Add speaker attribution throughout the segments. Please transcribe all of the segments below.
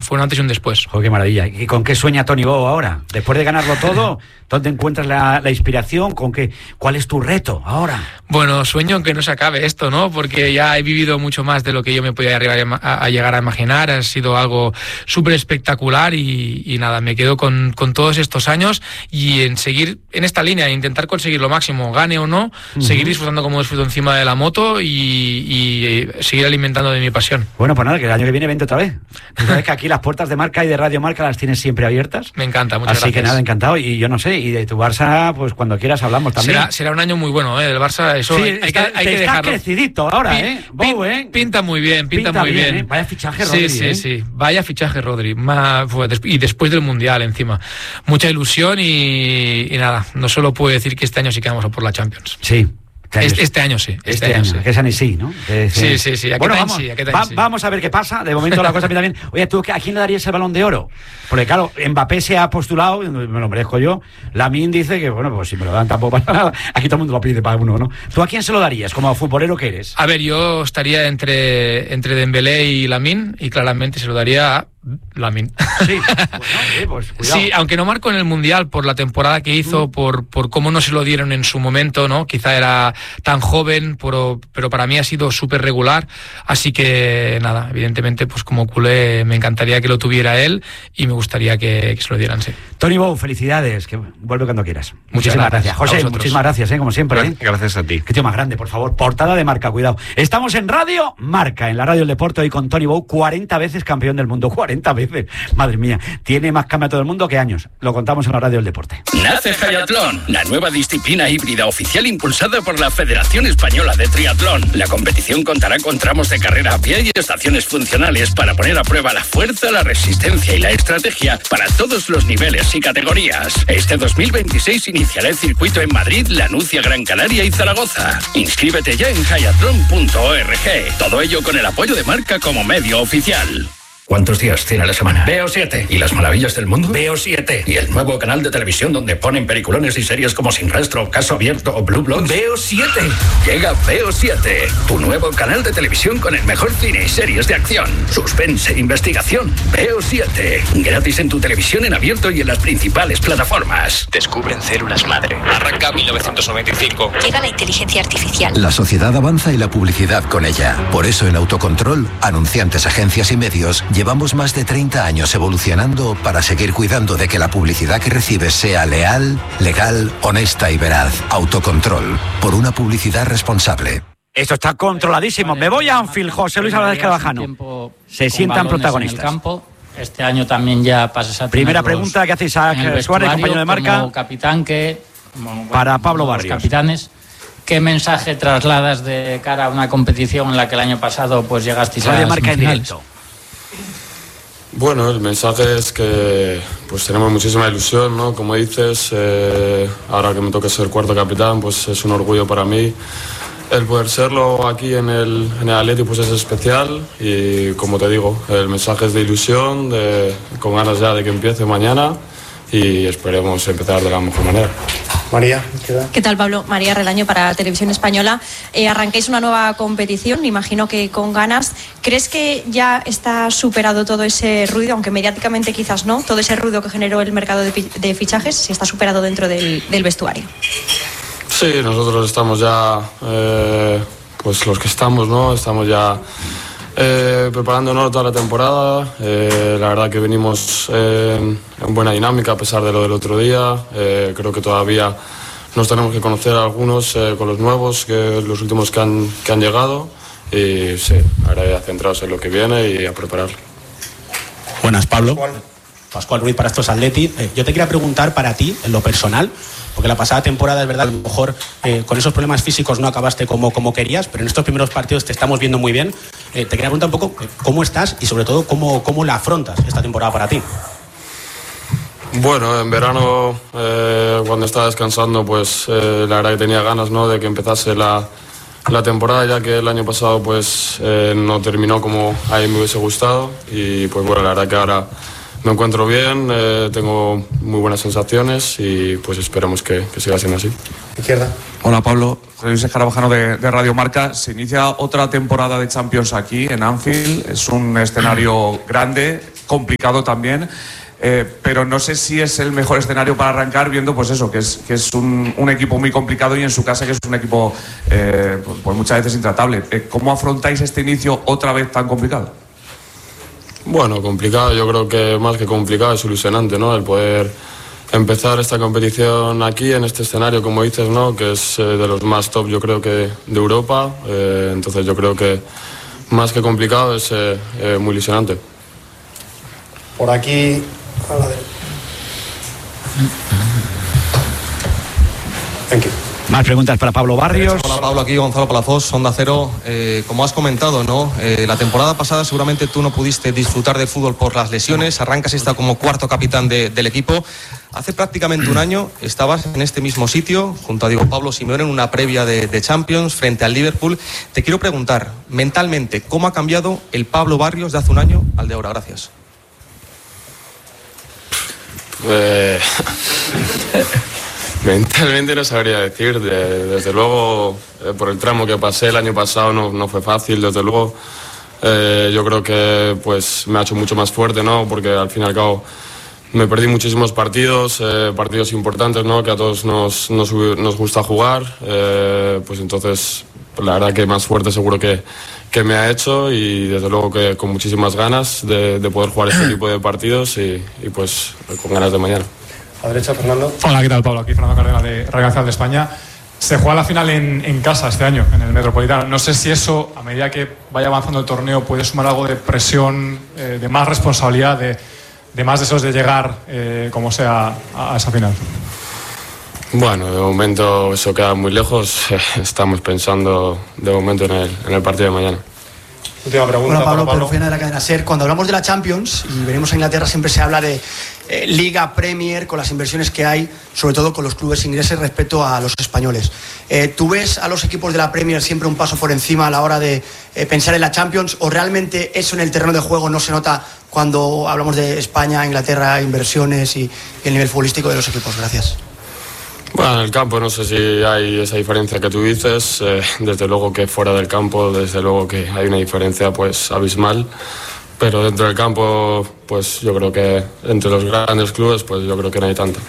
Speaker 1: fue un antes y un después.
Speaker 2: ¡Joder, qué maravilla! ¿Y con qué sueña Toni Bou ahora? Después de ganarlo todo, ¿dónde encuentras la inspiración? ¿Cuál es tu reto ahora?
Speaker 1: Bueno, sueño en que no se acabe esto, ¿no? Porque ya he vivido mucho más de lo que yo me podía llegar a imaginar. Ha sido algo súper espectacular y nada, me quedo con todos estos años y en seguir en esta línea, e intentar conseguir lo máximo, gane o no, seguir disfrutando como disfruto encima de la moto y seguir alimentando de mi pasión.
Speaker 2: Bueno, pues nada, que el año que viene vente otra vez. Tú sabes que aquí las puertas de Marca y de Radio Marca las tienes siempre abiertas.
Speaker 1: Me encanta, muchas gracias.
Speaker 2: Así que nada, encantado. Y yo no sé, y de tu Barça, pues cuando quieras hablamos también.
Speaker 1: Será un año muy bueno, del Barça, eso
Speaker 2: sí,
Speaker 1: hay que dejarlo.
Speaker 2: Está crecidito ahora, Bou,
Speaker 1: Pinta muy bien, pinta muy bien.
Speaker 2: Vaya fichaje, Rodri.
Speaker 1: Sí, vaya fichaje, Rodri. Y después del Mundial, encima. Mucha ilusión y nada, no solo puedo decir que este año sí que vamos a por la Champions.
Speaker 2: Sí.
Speaker 1: Este año sí.
Speaker 2: Este año. Que es sí, ¿no?
Speaker 1: Sí.
Speaker 2: Bueno, vamos a ver qué pasa. De momento la cosa a mí también. Oye, ¿tú a quién le darías el Balón de Oro? Porque claro, Mbappé se ha postulado, me lo merezco yo. Lamine dice que, bueno, pues si me lo dan tampoco pasa nada. Aquí todo el mundo lo pide para uno, ¿no? ¿Tú a quién se lo darías como futbolero que eres?
Speaker 1: A ver, yo estaría entre Dembélé y Lamine y claramente se lo daría a Lamine.
Speaker 2: Sí, pues cuidado.
Speaker 1: Sí, aunque no marcó en el Mundial por la temporada que hizo, por cómo no se lo dieron en su momento, ¿no? Quizá era tan joven, pero para mí ha sido súper regular, así que nada, evidentemente pues como culé me encantaría que lo tuviera él y me gustaría que se lo dieran, sí.
Speaker 2: Toni Bou, felicidades, que vuelve cuando quieras. Muchísimas gracias. José, muchísimas gracias, como siempre.
Speaker 3: Gracias a ti.
Speaker 2: Qué tío más grande, por favor. Portada de Marca, cuidado. Estamos en Radio Marca, en la radio del deporte, hoy con Toni Bou, 40 veces campeón del mundo, 40 veces. Madre mía, tiene más campeonato del mundo que años. Lo contamos en la radio del deporte.
Speaker 4: Nace Hayatlón, la nueva disciplina híbrida oficial impulsada por la Federación Española de Triatlón. La competición contará con tramos de carrera a pie y estaciones funcionales para poner a prueba la fuerza, la resistencia y la estrategia para todos los niveles y categorías. Este 2026 iniciará el circuito en Madrid, Lanucia, Gran Canaria y Zaragoza. Inscríbete ya en hayatlon.org. Todo ello con el apoyo de Marca como medio oficial. ¿Cuántos días tiene la semana? Veo 7. ¿Y las maravillas del mundo? Veo 7. ¿Y el nuevo canal de televisión donde ponen peliculones y series como Sin Rastro, Caso Abierto o Blue Bloods? Veo 7. Llega Veo 7, tu nuevo canal de televisión con el mejor cine y series de acción, suspense e investigación. Veo 7. Gratis en tu televisión en abierto y en las principales plataformas. Descubren células madre. Arranca 1995.
Speaker 5: Llega la inteligencia artificial.
Speaker 6: La sociedad avanza y la publicidad con ella. Por eso en Autocontrol, anunciantes, agencias y medios, llevamos más de 30 años evolucionando para seguir cuidando de que la publicidad que recibes sea leal, legal, honesta y veraz. Autocontrol, por una publicidad responsable.
Speaker 2: Esto está controladísimo. Me voy a Anfield, José Luis Álvarez Carvajano. Se sientan protagonistas.
Speaker 7: En el campo. Este año también ya pasas a
Speaker 2: primera pregunta que hace Isaac Suárez, compañero de Marca.
Speaker 7: Como capitán
Speaker 2: para Pablo Barrios.
Speaker 7: Capitanes. ¿Qué mensaje trasladas de cara a una competición en la que el año pasado pues llegasteis a las
Speaker 2: Marca en directo?
Speaker 8: Bueno, el mensaje es que pues tenemos muchísima ilusión, ¿no? Como dices, ahora que me toca ser cuarto capitán, pues es un orgullo para mí. El poder serlo aquí en el Atleti pues es especial y, como te digo, el mensaje es de ilusión, con ganas ya de que empiece mañana y esperemos empezar de la mejor manera.
Speaker 9: María,
Speaker 10: ¿qué tal, Pablo? María Relaño para Televisión Española. Arrancáis una nueva competición, me imagino que con ganas. ¿Crees que ya está superado todo ese ruido, aunque mediáticamente quizás no, todo ese ruido que generó el mercado de fichajes, si está superado dentro del vestuario?
Speaker 8: Sí, nosotros estamos ya, pues los que estamos, ¿no? Estamos ya preparándonos toda la temporada. La verdad que venimos en buena dinámica a pesar de lo del otro día. Creo que todavía nos tenemos que conocer a algunos con los nuevos, los últimos que han llegado. Y sí, ahora ya centrados en lo que viene y a prepararlo.
Speaker 11: Buenas, Pablo. Pascual Ruiz para estos Athletic. Yo te quería preguntar para ti, en lo personal, porque la pasada temporada es verdad, a lo mejor con esos problemas físicos no acabaste como querías, pero en estos primeros partidos te estamos viendo muy bien. Te quería preguntar un poco cómo estás y sobre todo cómo la afrontas esta temporada para ti.
Speaker 8: Bueno, en verano cuando estaba descansando pues la verdad que tenía ganas, ¿no?, de que empezase la temporada, ya que el año pasado pues no terminó como a mí me hubiese gustado y pues bueno, la verdad que ahora me encuentro bien, tengo muy buenas sensaciones y pues esperemos que siga siendo así.
Speaker 9: Izquierda.
Speaker 3: Hola, Pablo, soy Luis Carvajano de Radio Marca. Se inicia otra temporada de Champions aquí en Anfield. Es un escenario grande, complicado también. Pero no sé si es el mejor escenario para arrancar, viendo pues eso, que es un equipo muy complicado, y en su casa que es un equipo pues muchas veces intratable. ¿Cómo afrontáis este inicio otra vez tan complicado?
Speaker 8: Bueno, complicado, yo creo que más que complicado es ilusionante, ¿no? El poder empezar esta competición aquí, en este escenario, como dices, ¿no? Que es de los más top, yo creo, que de Europa. Entonces yo creo que más que complicado es muy ilusionante.
Speaker 5: Por aquí a la derecha. Thank you.
Speaker 2: Más preguntas para Pablo Barrios.
Speaker 9: Hola Pablo, aquí Gonzalo Palafox, Onda Cero. Como has comentado, ¿no? La temporada pasada seguramente tú no pudiste disfrutar del fútbol por las lesiones. Arrancas esta como cuarto capitán del equipo. Hace prácticamente un año estabas en este mismo sitio junto a Diego Pablo Simeone en una previa de Champions frente al Liverpool. Te quiero preguntar, mentalmente, ¿cómo ha cambiado el Pablo Barrios de hace un año al de ahora? Gracias.
Speaker 8: Mentalmente no sabría decir, desde luego por el tramo que pasé el año pasado no fue fácil, desde luego. Yo creo que pues me ha hecho mucho más fuerte, ¿no? Porque al fin y al cabo me perdí muchísimos partidos, partidos importantes, ¿no? Que a todos nos gusta jugar, pues entonces la verdad que más fuerte seguro que me ha hecho, y desde luego que con muchísimas ganas de poder jugar este tipo de partidos y pues con ganas de mañana.
Speaker 5: A la derecha, Fernando.
Speaker 12: Hola, ¿qué tal, Pablo? Aquí Fernando Carrera de Radio Nacional de España. Se juega la final en casa este año, en el Metropolitano. No sé si eso, a medida que vaya avanzando el torneo, puede sumar algo de presión, de más responsabilidad, de más deseos de llegar, como sea, a esa final.
Speaker 8: Bueno, de momento eso queda muy lejos. Estamos pensando de momento en el partido de mañana.
Speaker 5: Última pregunta.
Speaker 13: Hola Pablo, Pedro Fiena de la cadena SER. Cuando hablamos de la Champions y venimos a Inglaterra, siempre se habla de Liga, Premier, con las inversiones que hay, sobre todo con los clubes ingleses respecto a los españoles. ¿Tú ves a los equipos de la Premier siempre un paso por encima a la hora de pensar en la Champions, o realmente eso en el terreno de juego no se nota cuando hablamos de España, Inglaterra, inversiones y el nivel futbolístico de los equipos? Gracias.
Speaker 8: Bueno, en el campo no sé si hay esa diferencia que tú dices. Desde luego que fuera del campo, desde luego que hay una diferencia pues abismal. Pero dentro del campo, pues yo creo que entre los grandes clubes, pues yo creo que no hay tanto.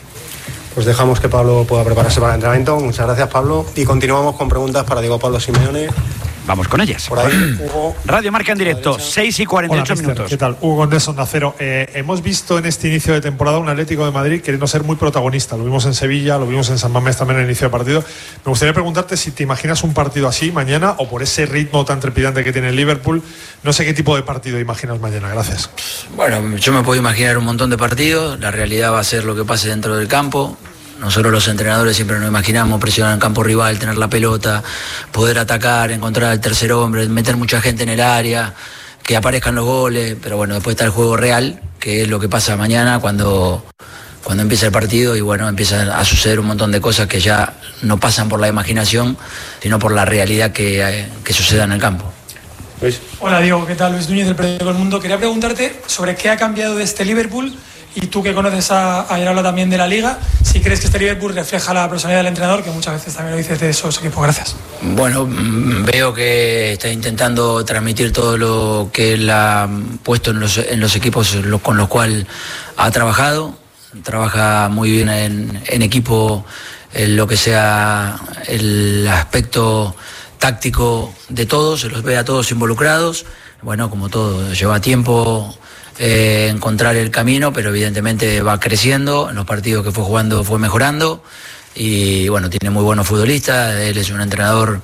Speaker 5: Pues dejamos que Pablo pueda prepararse para el entrenamiento. Muchas gracias, Pablo. Y continuamos con preguntas para Diego Pablo Simeone.
Speaker 2: Vamos con ellas.
Speaker 5: Por ahí, Hugo.
Speaker 2: Radio Marca en directo, 6:48 minutos.
Speaker 14: ¿Qué tal? Hugo Condés, Onda Cero. Hemos visto en este inicio de temporada un Atlético de Madrid queriendo ser muy protagonista. Lo vimos en Sevilla, lo vimos en San Mamés también en el inicio de partido. Me gustaría preguntarte si te imaginas un partido así mañana, o por ese ritmo tan trepidante que tiene el Liverpool. No sé qué tipo de partido imaginas mañana. Gracias.
Speaker 15: Bueno, yo me puedo imaginar un montón de partidos. La realidad va a ser lo que pase dentro del campo. Nosotros los entrenadores siempre nos imaginamos presionar en campo rival, tener la pelota, poder atacar, encontrar al tercer hombre, meter mucha gente en el área, que aparezcan los goles, pero bueno, después está el juego real, que es lo que pasa mañana cuando empieza el partido, y bueno, empiezan a suceder un montón de cosas que ya no pasan por la imaginación, sino por la realidad que suceda en el campo.
Speaker 5: Luis.
Speaker 16: Hola Diego, ¿qué tal? Luis Núñez del periódico El Mundo. Quería preguntarte sobre qué ha cambiado de este Liverpool, y tú que conoces ayer habla también de la Liga, si crees que este Liverpool refleja la personalidad del entrenador, que muchas veces también lo dices de esos equipos. Gracias.
Speaker 15: Bueno, veo que está intentando transmitir todo lo que él ha puesto en los equipos con los cuales ha trabajado. Trabaja muy bien en equipo, en lo que sea el aspecto táctico de todos, se los ve a todos involucrados. Bueno, como todo, lleva tiempo encontrar el camino, pero evidentemente va creciendo. En los partidos que fue jugando fue mejorando, y bueno, tiene muy buenos futbolistas. Él es un entrenador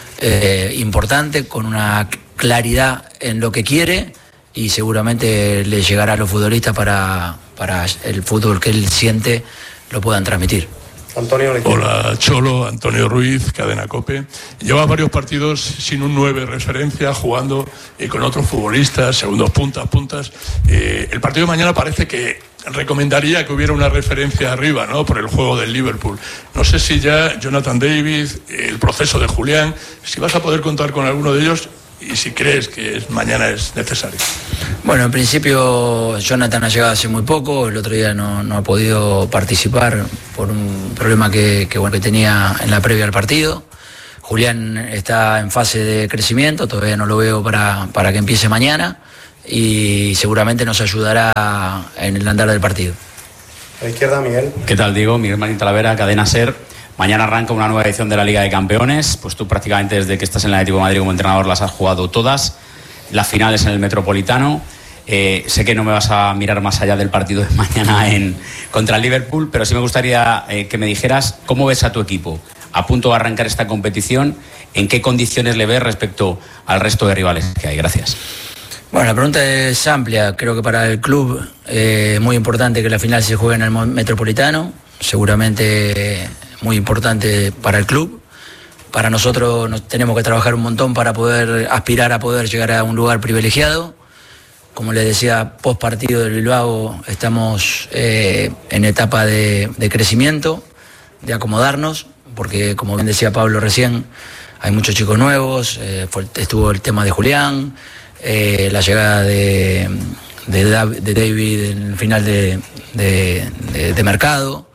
Speaker 15: importante, con una claridad en lo que quiere, y seguramente le llegará a los futbolistas para el fútbol que él siente lo puedan transmitir.
Speaker 5: Antonio.
Speaker 17: Hola Cholo, Antonio Ruiz, Cadena COPE. Lleva varios partidos sin un 9 referencia, jugando con otros futbolistas, segundos puntas. El partido de mañana parece que recomendaría que hubiera una referencia arriba, ¿no? Por el juego del Liverpool. No sé si ya Jonathan David, el proceso de Julián, si vas a poder contar con alguno de ellos, y si crees que mañana es necesario.
Speaker 15: Bueno, en principio Jonathan ha llegado hace muy poco. El otro día no ha podido participar por un problema que tenía en la previa al partido. Julián está en fase de crecimiento, todavía no lo veo para que empiece mañana, y seguramente nos ayudará en el andar del partido.
Speaker 5: A la izquierda, Miguel.
Speaker 18: ¿Qué tal, Diego? Miguel Marín Talavera, Cadena SER. Mañana arranca una nueva edición de la Liga de Campeones. Pues tú prácticamente desde que estás en el Atlético de Madrid como entrenador las has jugado todas. Las finales en el Metropolitano. Sé que no me vas a mirar más allá del partido de mañana contra el Liverpool, pero sí me gustaría que me dijeras cómo ves a tu equipo a punto de arrancar esta competición, en qué condiciones le ves respecto al resto de rivales que hay. Gracias.
Speaker 15: Bueno, la pregunta es amplia. Creo que para el club es muy importante que la final se juegue en el Metropolitano. Seguramente muy importante para el club. Para nosotros tenemos que trabajar un montón para poder aspirar a poder llegar a un lugar privilegiado. Como les decía, post partido del Bilbao estamos en etapa de crecimiento, de acomodarnos, porque como bien decía Pablo recién, hay muchos chicos nuevos, estuvo el tema de Julián, la llegada de David en el final de mercado,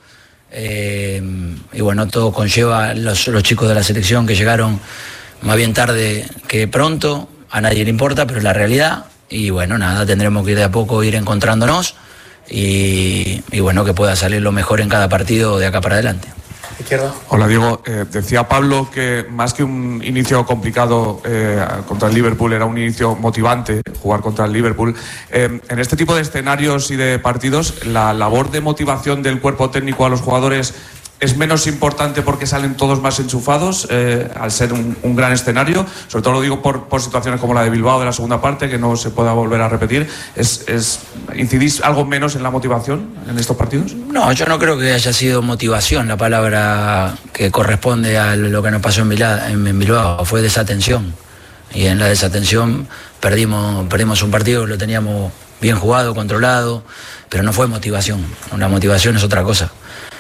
Speaker 15: y bueno, todo conlleva los chicos de la selección que llegaron más bien tarde que pronto, a nadie le importa, pero es la realidad. Y bueno, nada, tendremos que ir de a poco ir encontrándonos y bueno, que pueda salir lo mejor en cada partido de acá para adelante.
Speaker 5: Izquierda.
Speaker 3: Hola, Diego. Decía Pablo que más que un inicio complicado contra el Liverpool, era un inicio motivante jugar contra el Liverpool. En este tipo de escenarios y de partidos, la labor de motivación del cuerpo técnico a los jugadores es menos importante porque salen todos más enchufados al ser un gran escenario. Sobre todo lo digo por situaciones como la de Bilbao de la segunda parte, que no se pueda volver a repetir. ¿Incidís algo menos en la motivación en estos partidos?
Speaker 15: No, yo no creo que haya sido motivación la palabra que corresponde a lo que nos pasó en Bilbao. Fue desatención. Y en la desatención perdimos un partido que lo teníamos bien jugado, controlado, pero no fue motivación. La motivación es otra cosa.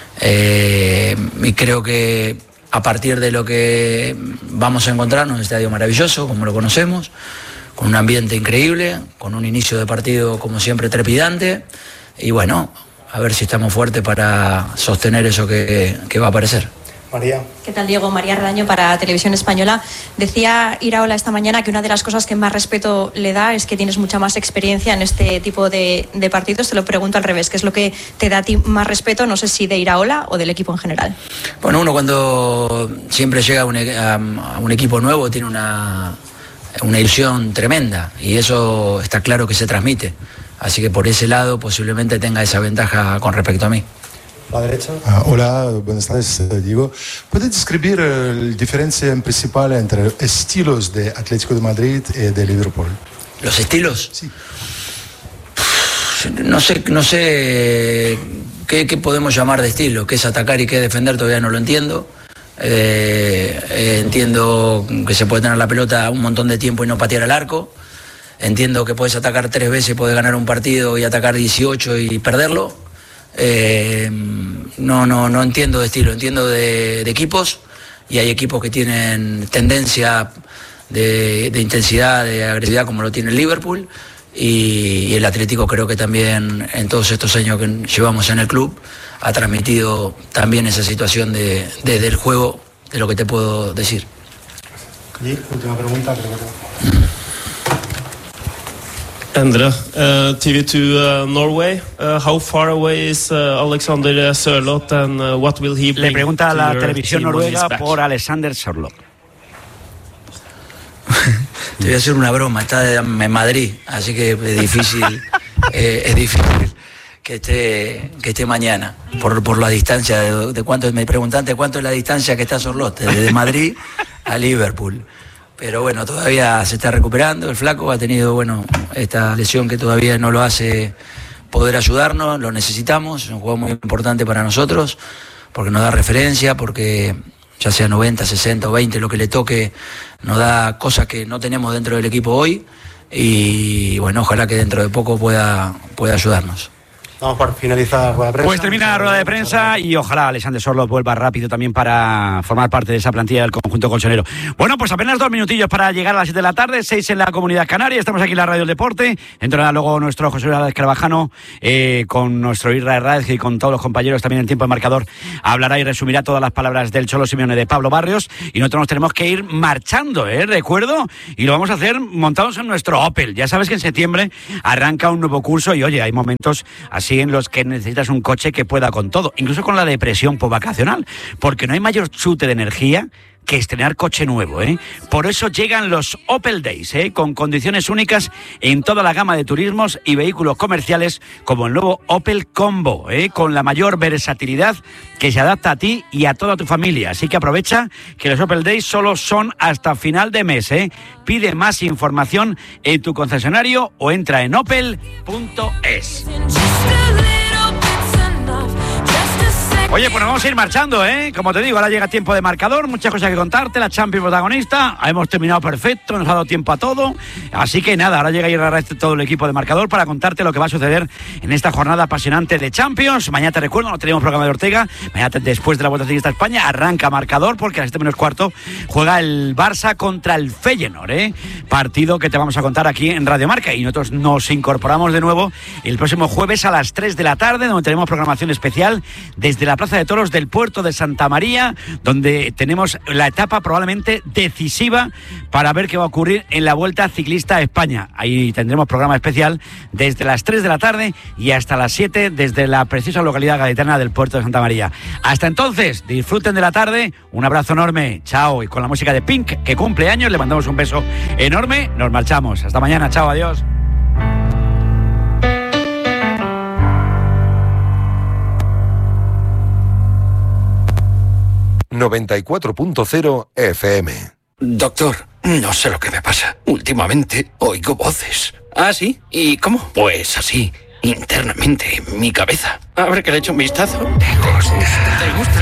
Speaker 15: Y creo que a partir de lo que vamos a encontrarnos en un estadio maravilloso, como lo conocemos, con un ambiente increíble, con un inicio de partido como siempre trepidante, y bueno, a ver si estamos fuertes para sostener eso que va a aparecer.
Speaker 5: María.
Speaker 10: ¿Qué tal, Diego? María Redaño para Televisión Española. Decía Iraola esta mañana que una de las cosas que más respeto le da es que tienes mucha más experiencia en este tipo de partidos. Te lo pregunto al revés, ¿qué es lo que te da a ti más respeto? No sé si de Iraola o del equipo en general.
Speaker 15: Bueno, uno cuando siempre llega a un equipo nuevo tiene una ilusión tremenda y eso está claro que se transmite. Así que por ese lado posiblemente tenga esa ventaja con respecto a mí.
Speaker 5: La derecha.
Speaker 19: Hola, buenas tardes, Diego. ¿Puedes describir la diferencia principal entre estilos de Atlético de Madrid y de Liverpool?
Speaker 15: ¿Los estilos?
Speaker 19: Sí.
Speaker 15: No sé qué podemos llamar de estilo, qué es atacar y qué defender, todavía no lo entiendo. Entiendo que se puede tener la pelota un montón de tiempo y no patear al arco. Entiendo que puedes atacar 3 veces y puedes ganar un partido y atacar 18 y perderlo. No entiendo de estilo, entiendo de equipos, y hay equipos que tienen tendencia de intensidad, de agresividad, como lo tiene el Liverpool, y el Atlético creo que también en todos estos años que llevamos en el club ha transmitido también esa situación del juego, de lo que te puedo decir.
Speaker 5: Y última pregunta, creo que no.
Speaker 20: Endre, TV2 Norway. How far away is Alexander Sørloth and what will he bring?
Speaker 2: Le pregunta a la televisión noruega por Alexander Sørloth.
Speaker 15: Te voy a hacer una broma, está en Madrid, así que es difícil que esté mañana, por la distancia de cuánto. Me preguntaste cuánto es la distancia que está Sørloth, desde Madrid a Liverpool. Pero bueno, todavía se está recuperando, el flaco ha tenido, bueno, esta lesión que todavía no lo hace poder ayudarnos, lo necesitamos, es un juego muy importante para nosotros, porque nos da referencia, porque ya sea 90, 60 o 20, lo que le toque, nos da cosas que no tenemos dentro del equipo hoy, y bueno, ojalá que dentro de poco pueda ayudarnos.
Speaker 5: Vamos por finalizar la rueda de prensa.
Speaker 2: Pues termina la rueda de prensa y ojalá Alexander Sørloth vuelva rápido también para formar parte de esa plantilla del conjunto colchonero. Bueno, pues apenas 2 minutillos para llegar a las 7 de la tarde, 6 en la Comunidad Canaria. Estamos aquí en la Radio del Deporte. Entrará luego nuestro José Luis Carvajano con nuestro Israel Raez y con todos los compañeros también en tiempo de marcador. Hablará y resumirá todas las palabras del Cholo Simeone de Pablo Barrios y nosotros nos tenemos que ir marchando, recuerdo, y lo vamos a hacer montados en nuestro Opel. Ya sabes que en septiembre arranca un nuevo curso y oye, hay momentos así en los que necesitas un coche que pueda con todo, incluso con la depresión postvacacional, porque no hay mayor chute de energía que estrenar coche nuevo, Por eso llegan los Opel Days, con condiciones únicas en toda la gama de turismos y vehículos comerciales, como el nuevo Opel Combo, con la mayor versatilidad que se adapta a ti y a toda tu familia. Así que aprovecha que los Opel Days solo son hasta final de mes, Pide más información en tu concesionario o entra en opel.es. Oye, pues nos vamos a ir marchando, Como te digo, ahora llega tiempo de marcador, muchas cosas que contarte, la Champions protagonista, hemos terminado perfecto, nos ha dado tiempo a todo, así que nada, ahora llega Israel todo el equipo de marcador para contarte lo que va a suceder en esta jornada apasionante de Champions. Mañana te recuerdo, no tenemos programa de Ortega, mañana después de la Vuelta Ciclista a España arranca marcador porque a las 7:15 juega el Barça contra el Feyenoord, partido que te vamos a contar aquí en Radio Marca y nosotros nos incorporamos de nuevo el próximo jueves a las 3 de la tarde, donde tenemos programación especial desde la Plaza de Toros del Puerto de Santa María, donde tenemos la etapa probablemente decisiva para ver qué va a ocurrir en la Vuelta Ciclista a España. Ahí tendremos programa especial desde las 3 de la tarde y hasta las 7 desde la preciosa localidad gaditana del Puerto de Santa María. Hasta entonces, disfruten de la tarde, un abrazo enorme, chao, y con la música de Pink, que cumple años, le mandamos un beso enorme, nos marchamos. Hasta mañana, chao, adiós.
Speaker 21: ...94.0 FM.
Speaker 4: Doctor, no sé lo que me pasa. Últimamente oigo voces. ¿Ah, sí? ¿Y cómo? Pues así, internamente, en mi cabeza. A ver que le echo un vistazo. ¿Te gusta?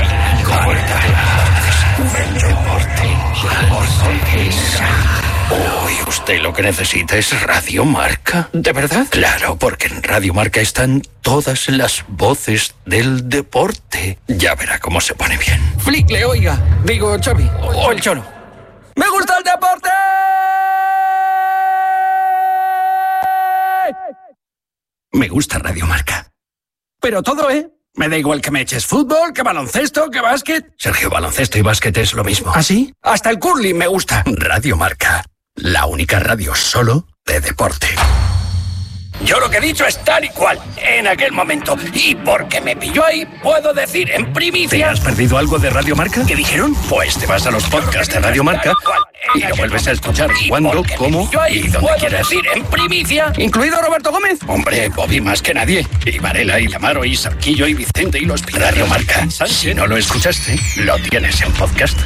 Speaker 4: Uy, usted lo que necesita es Radio Marca. ¿De verdad? Claro, porque en Radio Marca están todas las voces del deporte. Ya verá cómo se pone bien. Flickle, oiga. Digo, Xavi. O el Cholo. ¡Me gusta el deporte! Me gusta Radio Marca. Pero todo, Me da igual que me eches fútbol, que baloncesto, que básquet. Sergio, baloncesto y básquet es lo mismo. ¿Ah, sí? Hasta el curling me gusta. Radio Marca. La única radio solo de deporte. Yo lo que he dicho es tal y cual, en aquel momento. Y porque me pilló ahí, puedo decir en primicia... ¿Te has perdido algo de Radio Marca? ¿Qué dijeron? Pues te vas a los podcasts de Radio Marca y lo vuelves a escuchar cuando, cómo y donde quieras. Decir en primicia, incluido Roberto Gómez. Hombre, Bobby más que nadie. Y Varela, y Lamaro, y Sarquillo, y Vicente, y los Radio Marca. Si no lo escuchaste, lo tienes en podcast.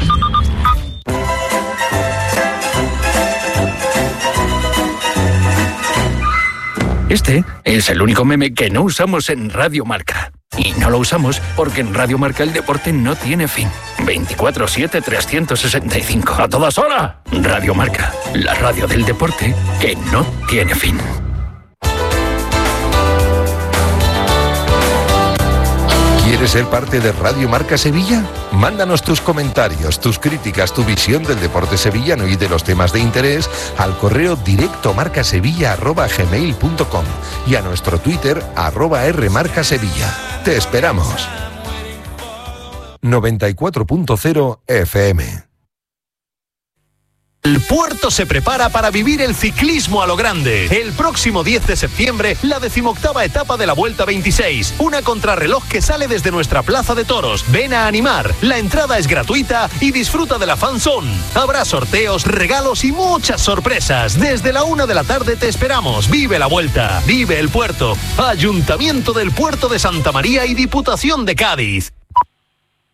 Speaker 4: Este es el único meme que no usamos en Radio Marca. Y no lo usamos porque en Radio Marca el deporte no tiene fin. 24/7, 365. ¡A todas horas! Radio Marca, la radio del deporte que no tiene fin.
Speaker 21: ¿Quieres ser parte de Radio Marca Sevilla? Mándanos tus comentarios, tus críticas, tu visión del deporte sevillano y de los temas de interés al correo directo marcasevilla@gmail.com y a nuestro Twitter @rmarcasevilla. Te esperamos. 94.0 FM.
Speaker 22: El Puerto se prepara para vivir el ciclismo a lo grande. El próximo 10 de septiembre, la 18ª etapa de la Vuelta 26. Una contrarreloj que sale desde nuestra Plaza de Toros. Ven a animar. La entrada es gratuita y disfruta de la fan zone. Habrá sorteos, regalos y muchas sorpresas. Desde la 1 de la tarde te esperamos. Vive la Vuelta. Vive el Puerto. Ayuntamiento del Puerto de Santa María y Diputación de Cádiz.